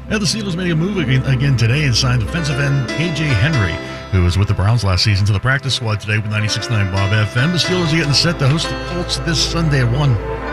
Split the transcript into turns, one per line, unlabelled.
And the Steelers made a move again today and signed defensive end KJ Henry, who was with the Browns last season, to the practice squad today with 96.9 Bob FM. The Steelers are getting set to host the Colts this Sunday at 1.